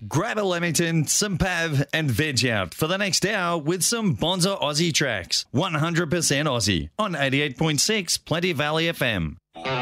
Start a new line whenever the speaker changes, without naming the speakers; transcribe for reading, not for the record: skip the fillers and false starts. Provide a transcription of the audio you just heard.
Grab a Leamington, some Pav, and veg out for the next hour with some Bonza Aussie tracks. 100% Aussie on 88.6 Plenty Valley FM.